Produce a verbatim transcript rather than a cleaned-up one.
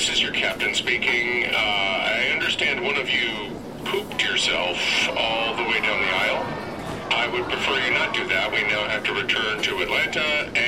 this is your captain speaking. Uh, I understand one of you pooped yourself all the way down the aisle. I would prefer you not do that. We now have to return to Atlanta